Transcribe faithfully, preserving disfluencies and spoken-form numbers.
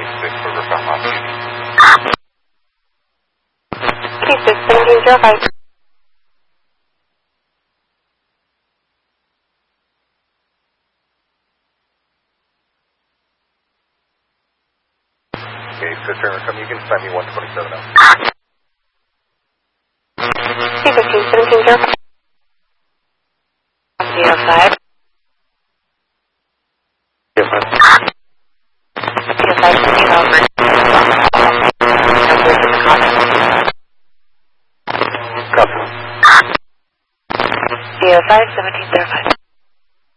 six Burger from Austin. T six seventeen zero five. Okay, sister, come. You can send me one twenty-seven out. T fifteen seventeen zero five. Zero five. Yes, ma'am. Zero five sending over. Numbers in the comments. Copy. Zero five seventeen zero five.